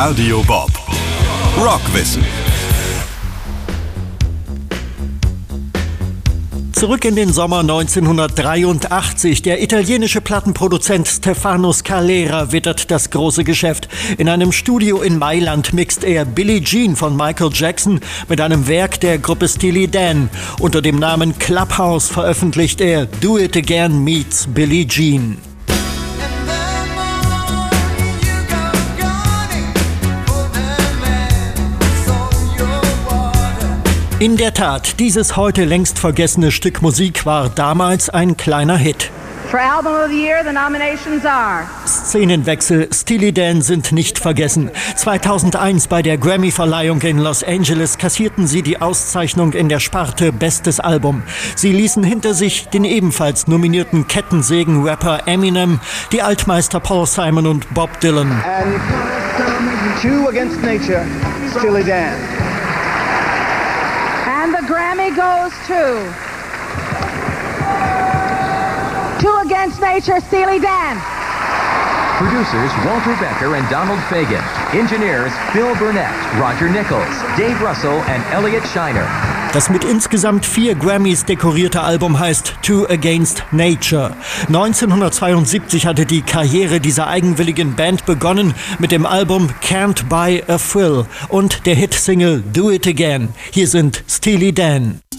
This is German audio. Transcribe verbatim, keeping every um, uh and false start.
Radio Bob. Rockwissen. Zurück in den Sommer neunzehnhundertdreiundachtzig. Der italienische Plattenproduzent Stefano Scalera wittert das große Geschäft. In einem Studio in Mailand mixt er Billie Jean von Michael Jackson mit einem Werk der Gruppe Steely Dan. Unter dem Namen Clubhouse veröffentlicht er Do It Again meets Billie Jean. In der Tat, dieses heute längst vergessene Stück Musik war damals ein kleiner Hit. For Album of the Year, the nominations are Szenenwechsel, Steely Dan sind nicht vergessen. zweitausendeins bei der Grammy-Verleihung in Los Angeles kassierten sie die Auszeichnung in der Sparte Bestes Album. Sie ließen hinter sich den ebenfalls nominierten Kettensägen-Rapper Eminem, die Altmeister Paul Simon und Bob Dylan. And Two Against Nature, Steely Dan. And the Grammy goes to Two Against Nature, Steely Dan. Producers Walter Becker and Donald Fagen. Engineers Phil Burnett, Roger Nichols, Dave Russell and Elliot Shiner. Das mit insgesamt vier Grammys dekorierte Album heißt Two Against Nature. neunzehnhundertzweiundsiebzig hatte die Karriere dieser eigenwilligen Band begonnen mit dem Album Can't Buy a Thrill und der Hitsingle Do It Again. Hier sind Steely Dan.